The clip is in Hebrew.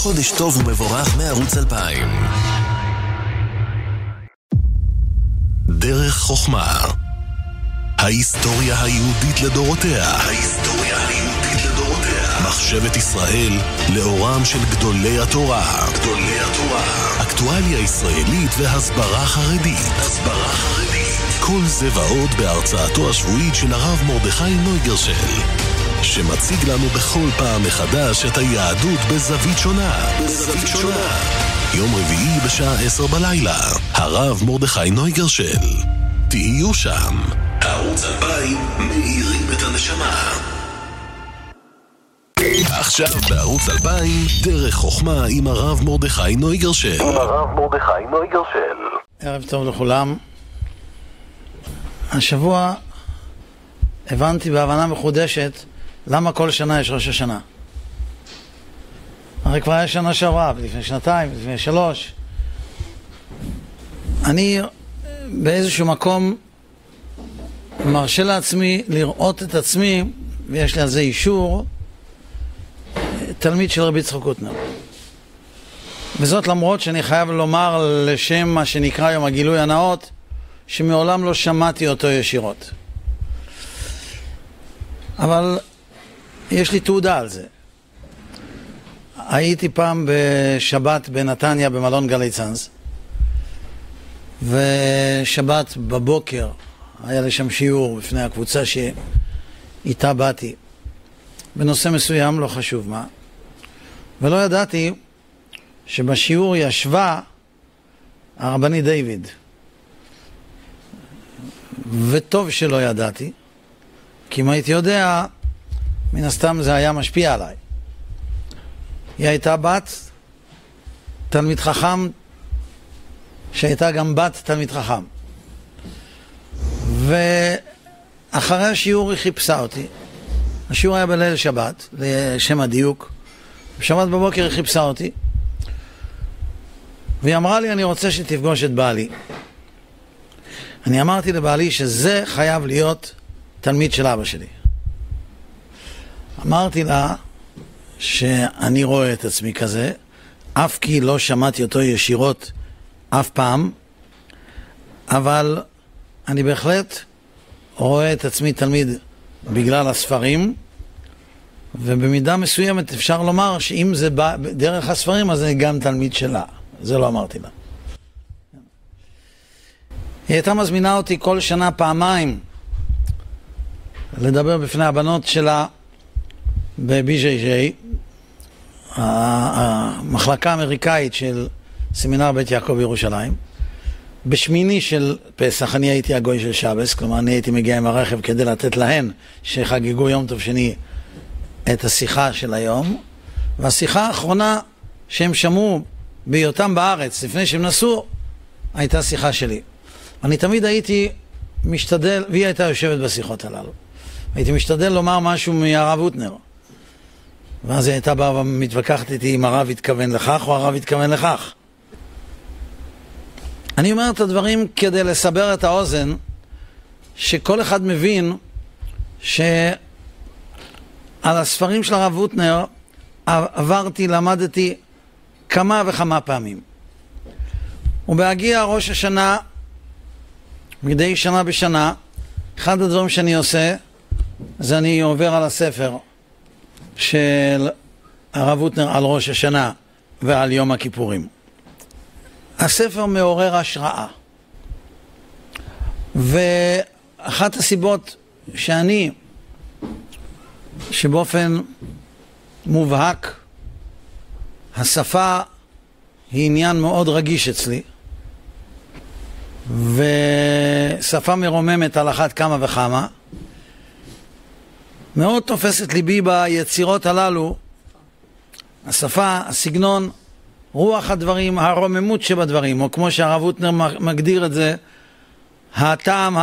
חודש טוב ומבורך מערוץ 2000. דרך חוכמה, ההיסטוריה היהודית לדורותיה. מחשבת ישראל לאורם של גדולי התורה. אקטואליה ישראלית והסברה חרדית. כל זה ועוד בהרצאתו השבועית של הרב מרדכי נויגרשל, שמציג לנו בכל פעם מחדש את היהדות בזווית שונה. יום רביעי בשעה 10 בלילה, הרב מרדכי נויגרשל. תהיו שם. ערוץ 2000 מאירים את הנשמה. עכשיו בערוץ 2000 דרך חוכמה עם הרב מרדכי נויגרשל. ערב טוב לכולם. השבוע הבנתי בהבנה מחודשת למה כל שנה יש ראש השנה. הרי כבר היה שנה שעברה, לפני שנתיים, לפני 3. אני באיזשהו מקום מרשה לעצמי לראות את עצמי, ויש לי על זה אישור, תלמיד של רבי יצחק קוטנר. וזאת למרות שאני חייב לומר לשם מה שנקרא יום הגילוי הנאות, שמעולם לא שמעתי אותו ישירות. אבל יש לי תעודה על זה. הייתי פעם בשבת בנתניה במלון גלי צאנז, ושבת בבוקר היה לי שם שיעור בפני הקבוצה שאיתה באתי בנושא מסוים, לא חשוב מה, ולא ידעתי שבשיעור ישבה הרבני דיוויד, וטוב שלא ידעתי, כי אם הייתי יודע מן הסתם זה היה משפיע עליי. היא הייתה בת תלמיד חכם שהייתה גם בת תלמיד חכם, ואחרי השיעור היא חיפשה אותי. השיעור היה בליל שבת לשם הדיוק. בשבת בבוקר היא חיפשה אותי והיא אמרה לי, אני רוצה שתפגוש את בעלי. אני אמרתי לבעלי שזה חייב להיות תלמיד של אבא שלי. אמרתי לה שאני רואה את עצמי כזה, אף כי לא שמעתי אותו ישירות אף פעם, אבל אני בהחלט רואה את עצמי תלמיד בגלל הספרים, ובמידה מסוימת אפשר לומר שאם זה בא דרך הספרים אז אני גם תלמיד שלה. זה לא אמרתי לה. היא הייתה מזמינה אותי כל שנה פעמיים לדבר בפני הבנות שלה ב-BJJ, המחלקה האמריקאית של סמינר בית יעקב בירושלים. בשמיני של פסח אני הייתי הגוי של שבס, כלומר אני הייתי מגיע עם הרכב כדי לתת להן שחגגו יום טוב שני את השיחה של היום, והשיחה האחרונה שהם שמעו בהיותם בארץ לפני שהם נסעו הייתה שיחה שלי. אני תמיד הייתי משתדל, והיא הייתה יושבת בשיחות הללו, הייתי משתדל לומר משהו מהרב הוטנר, ואז היא הייתה באה ומתווכחת איתי אם הרב התכוון לכך או הרב התכוון לכך. אני אומר את הדברים כדי לסבר את האוזן, שכל אחד מבין שעל הספרים של הרב הוטנר עברתי, למדתי כמה וכמה פעמים. ובהגיע ראש השנה, מדי שנה בשנה, אחד הדברים שאני עושה, זה אני עובר על הספר של הרב הוטנר על ראש השנה ועל יום הכיפורים. הספר מעורר השראה. ואחת הסיבות שבאופן מובהק השפה היא עניין מאוד רגיש אצלי, ושפה מרוממת על אחת כמה וכמה, מאוד תופסת ליבי ביצירות הללו, השפה, הסגנון, רוח הדברים, הרוממות שבדברים, או כמו שהרב הוטנר מגדיר את זה, הטעם,